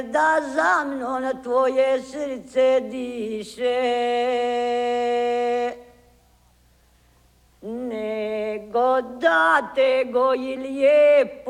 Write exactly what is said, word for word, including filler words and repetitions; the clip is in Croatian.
da za mnom tvoje srce diše, nego da te goji lijepo